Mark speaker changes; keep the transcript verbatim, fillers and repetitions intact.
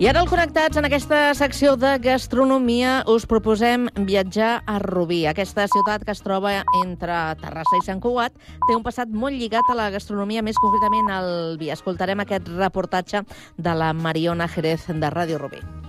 Speaker 1: I ara al Connectats, en aquesta secció de gastronomia, us proposem viatjar a Rubí. Aquesta ciutat que es troba entre Terrassa i Sant Cugat té un passat molt lligat a la gastronomia, més concretament al vi. Escoltarem aquest reportatge de la Mariona Jerez de Ràdio Rubí.